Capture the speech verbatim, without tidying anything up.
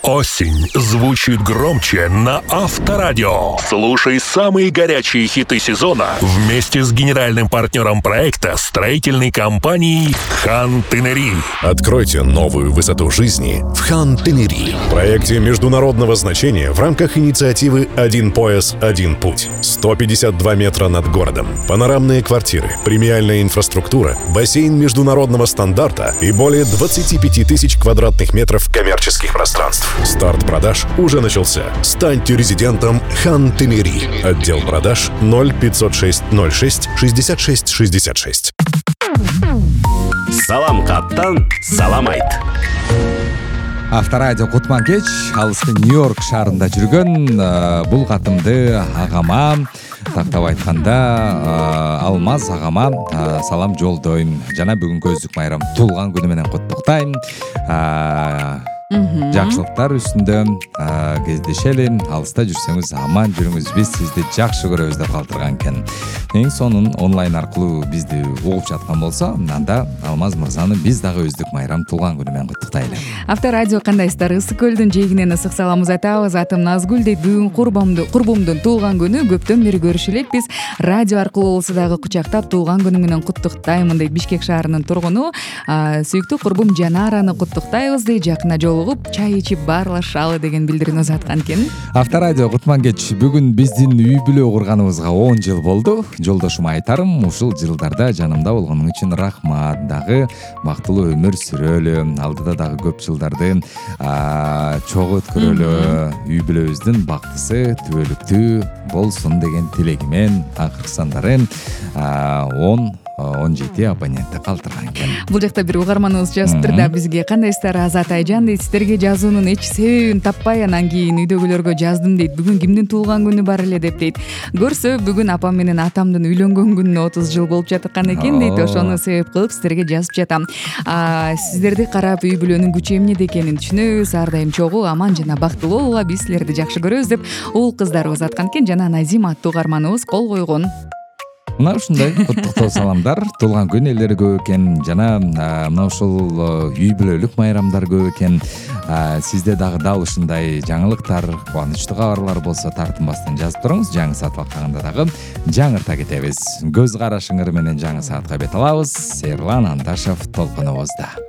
Осень звучит громче на Авторадио. Слушай самые горячие хиты сезона вместе с генеральным партнером проекта строительной компанией Хан-Тенери. Откройте новую высоту жизни в Хан-Тенери. Проекте международного значения в рамках инициативы «Один пояс, один путь». сто пятьдесят два метра над городом, панорамные квартиры, премиальная инфраструктура, бассейн международного стандарта и более двадцать пять тысяч квадратных метров коммерческих пространств. Старт продаж уже начался. Станьте резидентом Хан-Тенери. Отдел продаж ноль пятьсот шесть ноль шесть шестьдесят шесть шестьдесят шесть. Салам каттан, салам айт. Авторадио кутман кеч, алыскы Нью-Йорк шаарында жүргөн бул катымды агама тактап айтканда Алмаз агама салам жолдойм. Жана бүгүнкү өздүк майрам туулган күнү менен куттуктайм. Жакшылыктар үстүндө кездешели, алыста жүрсөңүз аман жүрүңүз, биз сизди жакшы көрөбүз деп калтырган экен. Эң сонун онлайн аркылуу бизди угуп жаткан болсо, анда Алмаз мырзаны биз дагы өздүк майрам туулган күнү менен куттуктайлы. Авторадио кандайсыздар? Ысык көлдүн жээгинен ысык саламыбызды айтабыз. Атым Назгүл дейт. Бүгүн курбумду, курбумдун туулган күнү, көптөн бери көрүшү элекпиз. Радио аркылуу болсо дагы кучактап туулган күнү менен куттуктаймын дейт Бишкек шаарынын тургуну. Сүйүктүү курбум Жанараны куттуктайбыз дейт. Жакына жолугуп чай ичип баарлашалы деген билдирүүнү узаткан экен. Авторадио кутман кеч, бүгүн биздин үй бүлө курганыбызга он жыл болду. Жолдошума айтарым, ушул жылдарда жанымда болгонуң үчүн рахмат. Дагы бактылуу өмүр сүрөлү, алдыда дагы көп жылдарды чогуу өткөрөлү. Үй бүлөбүздүн бактысы түбөлүктүү болсун деген тилегимен акыркы сандарын он он жети абонентти калтырган экен. Бул жакта бир угарманыбыз жазыптыр да бизге: кандайсыздар Азат Айжан дейт, сиздерге жазуунун эч себебин таппай анан кийин үйдөгүлөргө жаздым дейт. Бүгүн кимдин туулган күнү бар эле деп дейт. Көрсө бүгүн апам менен атамдын үйлөнгөн күнүнө отуз жыл болуп жаткан экен дейт. Ошону себеп кылып сиздерге жазып жатам. Сиздерди карап үй бүлөнүн күчү эмнеде экенин түшүнөбүз. Ар дайым чогуу, аман жана бактылуу болула, биз силерди жакшы көрөбүз деп уул кыздарыбыз аткан экен. Жана Назим аттуу угарманыбыз кол койгон. Мына ушундай куттуктоо саламдар. Туулган күн элleri көп экен, жана мына ушул үй бүлөлүк майрамдар көп экен. Сизде дагы дал ушундай жаңылыктар, кубанычтуу кабарлар болсо тартынбастан жазып туруңуз. Жаңы саат убактында дагы жаңырта кетебиз. Көз карашыңыр менен жаңы саатка бет алабыз. Эрлан Андашев толкунубузда.